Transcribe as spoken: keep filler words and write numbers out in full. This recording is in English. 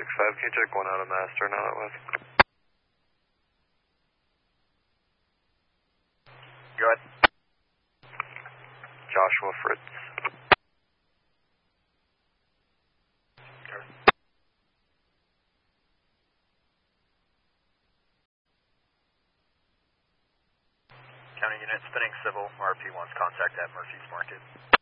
six five, can you check one out of master now that was? Go ahead. Joshua Fritz. County unit spinning civil, R P wants contact at Murphy's Market.